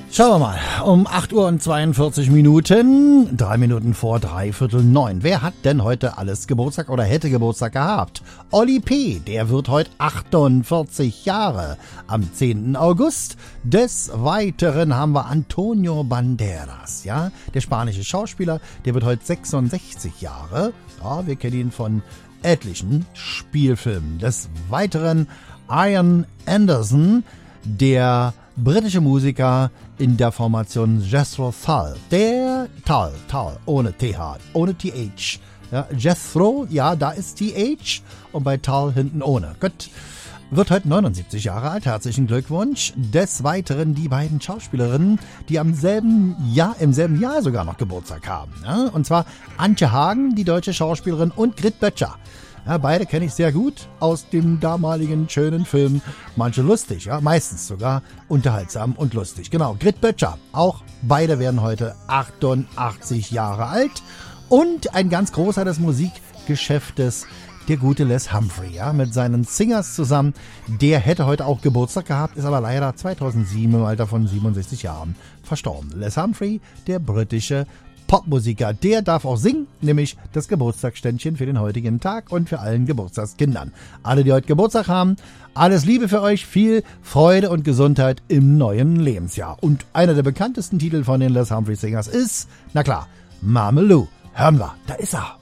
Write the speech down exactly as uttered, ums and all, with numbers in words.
Schauen wir mal, um acht Uhr und zweiundvierzig Minuten, drei Minuten vor dreiviertel neun. Wer hat denn heute alles Geburtstag oder hätte Geburtstag gehabt? Olli P., der wird heute achtundvierzig Jahre am zehnten August. Des Weiteren haben wir Antonio Banderas, ja, der spanische Schauspieler, der wird heute sechsundsechzig Jahre. Ja, wir kennen ihn von etlichen Spielfilmen. Des Weiteren Ian Anderson, der britische Musiker in der Formation Jethro Tull. Der Tull, Tull, ohne T H, ohne T H. Ja, Jethro, ja, da ist T H und bei Tull hinten ohne. Gut. Wird heute neunundsiebzig Jahre alt. Herzlichen Glückwunsch. Des Weiteren die beiden Schauspielerinnen, die am selben Jahr, im selben Jahr sogar noch Geburtstag haben. Ja, und zwar Antje Hagen, die deutsche Schauspielerin, und Grit Böttcher. Ja, beide kenne ich sehr gut aus dem damaligen schönen Film. Manche lustig, ja, meistens sogar unterhaltsam und lustig. Genau, Grit Böttcher. Auch beide werden heute achtundachtzig Jahre alt. Und ein ganz großer des Musikgeschäftes, der gute Les Humphrey, ja, mit seinen Singers zusammen. Der hätte heute auch Geburtstag gehabt, ist aber leider zweitausendsieben im Alter von siebenundsechzig Jahren verstorben. Les Humphrey, der britische Popmusiker, der darf auch singen, nämlich das Geburtstagsständchen für den heutigen Tag und für allen Geburtstagskindern. Alle, die heute Geburtstag haben, alles Liebe für euch, viel Freude und Gesundheit im neuen Lebensjahr. Und einer der bekanntesten Titel von den Les Humphrey Singers ist, na klar, Mama Lou. Hören wir, da ist er.